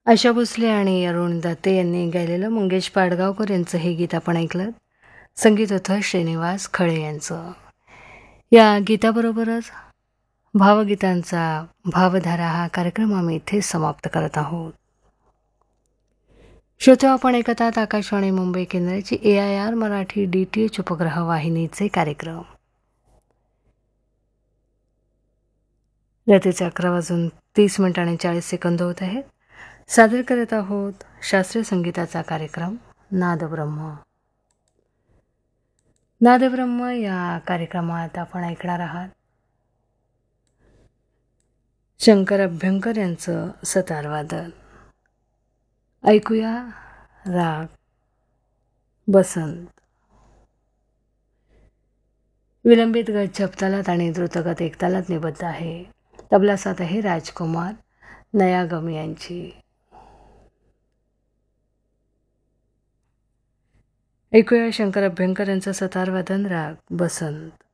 आशा भोसले आणि अरुण दाते यांनी गायलेलं मंगेश पाडगावकर यांचं हे गीत आपण ऐकलं. संगीत होतं श्रीनिवास खळे यांचं. या गीताबरोबरच भावगीतांचा भावधारा हा कार्यक्रम आम्ही इथे समाप्त करत आहोत. श्रोतो, आपण ऐकत आहात आकाशवाणी मुंबई केंद्राची AIR मराठी DTH उपग्रह वाहिनीचे कार्यक्रम. रात्रीचे 11:30 होत आहेत. सादर करत आहोत शास्त्रीय संगीताचा कार्यक्रम नादब्रह्म. नादब्रह्म या कार्यक्रमात आपण ऐकणार आहात शंकर अभ्यंकर यांचं सतारवादन. ऐकूया राग बसंत. विलंबित गत छपतालात आणि द्रुतगत एकतालात निबद्ध आहे. तबला साथ आहे राजकुमार नयागम यांची. ऐकूया शंकर अभ्यंकर यांचं सतारवादन राग बसंत.